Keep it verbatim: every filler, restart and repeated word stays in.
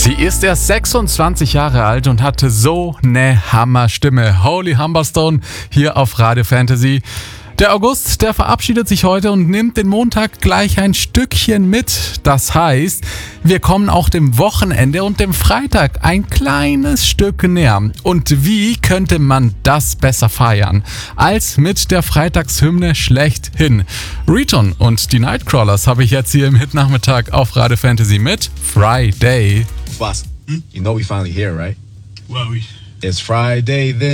Sie ist erst sechsundzwanzig Jahre alt und hatte so eine Hammerstimme. Holly Humberstone hier auf Radio Fantasy. Der August, der verabschiedet sich heute und nimmt den Montag gleich ein Stückchen mit. Das heißt, wir kommen auch dem Wochenende und dem Freitag ein kleines Stück näher. Und wie könnte man das besser feiern, als mit der Freitagshymne schlechthin? Riton und die Nightcrawlers habe ich jetzt hier im Hitnachmittag auf Radio Fantasy mit Friday. Boss, hmm? You know we finally here, right? Well, we... It's Friday then.